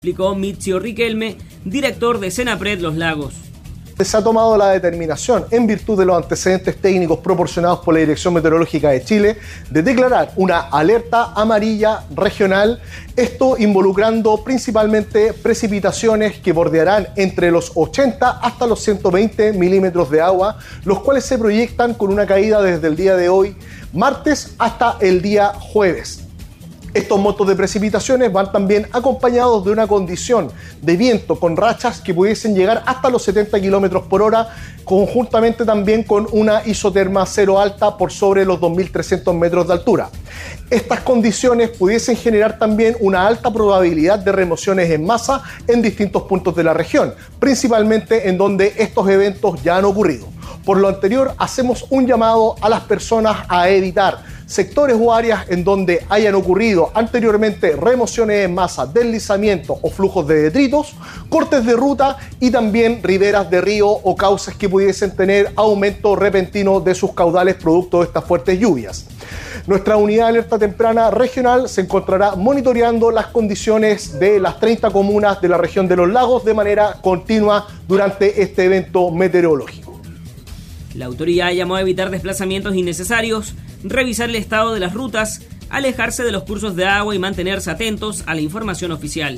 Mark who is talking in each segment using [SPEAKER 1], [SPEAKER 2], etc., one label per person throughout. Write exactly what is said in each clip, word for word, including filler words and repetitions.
[SPEAKER 1] explicó Mizio Riquelme, director de Senapred Los Lagos.
[SPEAKER 2] Se ha tomado la determinación, en virtud de los antecedentes técnicos proporcionados por la Dirección Meteorológica de Chile, de declarar una alerta amarilla regional, esto involucrando principalmente precipitaciones que bordearán entre los ochenta hasta los ciento veinte milímetros de agua, los cuales se proyectan con una caída desde el día de hoy, martes, hasta el día jueves. Estos montos de precipitaciones van también acompañados de una condición de viento con rachas que pudiesen llegar hasta los setenta kilómetros por hora, conjuntamente también con una isoterma cero alta por sobre los dos mil trescientos metros de altura. Estas condiciones pudiesen generar también una alta probabilidad de remociones en masa en distintos puntos de la región, principalmente en donde estos eventos ya han ocurrido. Por lo anterior, hacemos un llamado a las personas a evitar sectores o áreas en donde hayan ocurrido anteriormente remociones en masa, deslizamientos o flujos de detritos, cortes de ruta y también riberas de río o cauces que pudiesen tener aumento repentino de sus caudales producto de estas fuertes lluvias. Nuestra unidad de alerta temprana regional se encontrará monitoreando las condiciones de las treinta comunas de la región de Los Lagos de manera continua durante este evento meteorológico.
[SPEAKER 1] La autoridad llamó a evitar desplazamientos innecesarios, revisar el estado de las rutas, alejarse de los cursos de agua y mantenerse atentos a la información oficial.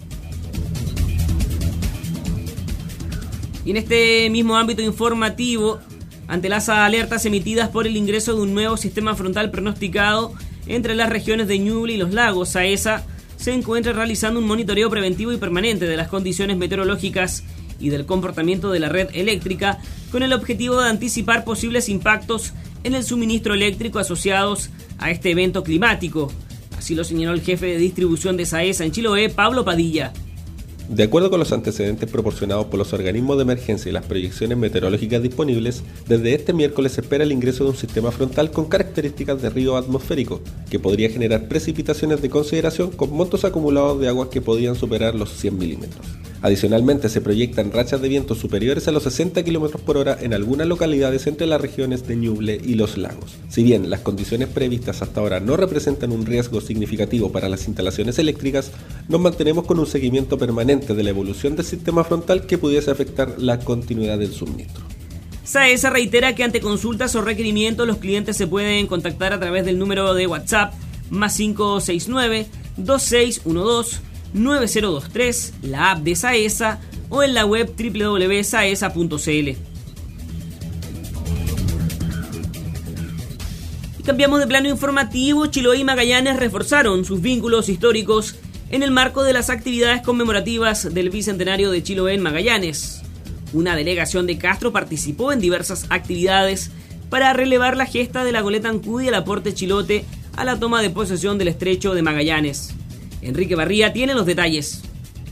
[SPEAKER 1] Y en este mismo ámbito informativo, ante las alertas emitidas por el ingreso de un nuevo sistema frontal pronosticado entre las regiones de Ñuble y Los Lagos, SAESA se encuentra realizando un monitoreo preventivo y permanente de las condiciones meteorológicas y del comportamiento de la red eléctrica con el objetivo de anticipar posibles impactos en el suministro eléctrico asociados a este evento climático. Así lo señaló el jefe de distribución de SAESA en Chiloé, Pablo Padilla.
[SPEAKER 3] De acuerdo con los antecedentes proporcionados por los organismos de emergencia y las proyecciones meteorológicas disponibles, desde este miércoles se espera el ingreso de un sistema frontal con características de río atmosférico, que podría generar precipitaciones de consideración con montos acumulados de aguas que podrían superar los cien milímetros. Adicionalmente, se proyectan rachas de viento superiores a los sesenta kilómetros por hora en algunas localidades entre las regiones de Ñuble y Los Lagos. Si bien las condiciones previstas hasta ahora no representan un riesgo significativo para las instalaciones eléctricas, nos mantenemos con un seguimiento permanente de la evolución del sistema frontal que pudiese afectar la continuidad del suministro.
[SPEAKER 1] SAESA reitera que ante consultas o requerimientos los clientes se pueden contactar a través del número de WhatsApp más cinco seis nueve, dos seis uno dos, nueve cero dos tres, la app de SAESA o en la web doble u doble u doble u punto saesa punto c l. Y cambiamos de plano informativo. Chiloé y Magallanes reforzaron sus vínculos históricos en el marco de las actividades conmemorativas del Bicentenario de Chiloé en Magallanes. Una delegación de Castro participó en diversas actividades para relevar la gesta de la goleta Ancud y el aporte chilote a la toma de posesión del estrecho de Magallanes. Enrique Barría tiene los detalles.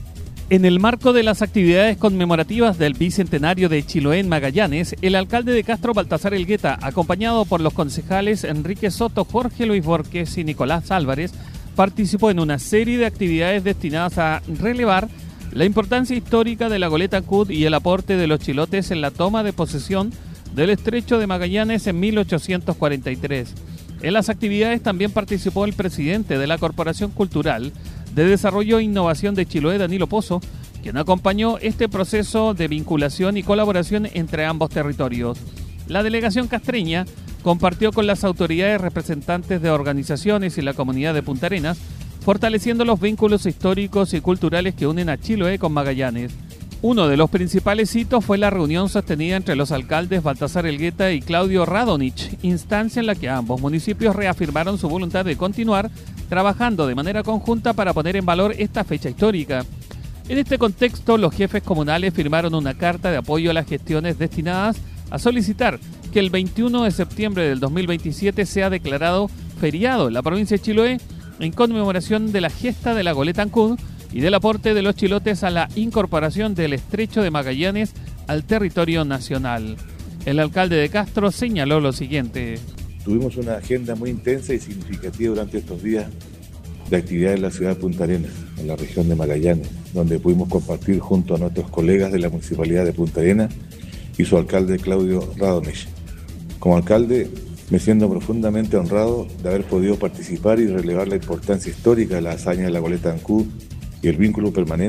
[SPEAKER 4] En el marco de las actividades conmemorativas del Bicentenario de Chiloé en Magallanes, el alcalde de Castro, Baltasar Elgueta, acompañado por los concejales Enrique Soto, Jorge Luis Borges y Nicolás Álvarez, participó en una serie de actividades destinadas a relevar la importancia histórica de la goleta Ancud y el aporte de los chilotes en la toma de posesión del estrecho de Magallanes en mil ochocientos cuarenta y tres. En las actividades también participó el presidente de la Corporación Cultural de Desarrollo e Innovación de Chiloé, Danilo Pozo, quien acompañó este proceso de vinculación y colaboración entre ambos territorios. La delegación castreña compartió con las autoridades representantes de organizaciones y la comunidad de Punta Arenas, fortaleciendo los vínculos históricos y culturales que unen a Chiloé con Magallanes. Uno de los principales hitos fue la reunión sostenida entre los alcaldes Baltasar Elgueta y Claudio Radonich, instancia en la que ambos municipios reafirmaron su voluntad de continuar trabajando de manera conjunta para poner en valor esta fecha histórica. En este contexto, los jefes comunales firmaron una carta de apoyo a las gestiones destinadas a solicitar que el veintiuno de septiembre del dos mil veintisiete sea declarado feriado en la provincia de Chiloé en conmemoración de la gesta de la goleta Ancud y del aporte de los chilotes a la incorporación del estrecho de Magallanes al territorio nacional. El alcalde de Castro señaló lo siguiente.
[SPEAKER 5] Tuvimos una agenda muy intensa y significativa durante estos días de actividades en la ciudad de Punta Arenas, en la región de Magallanes, donde pudimos compartir junto a nuestros colegas de la Municipalidad de Punta Arenas y su alcalde Claudio Radonich. Como alcalde, me siento profundamente honrado de haber podido participar y relevar la importancia histórica de la hazaña de la goleta Ancud y el vínculo permanente